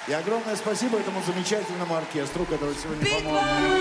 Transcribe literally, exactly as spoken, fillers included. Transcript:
И огромное спасибо этому замечательному оркестру, который сегодня помог.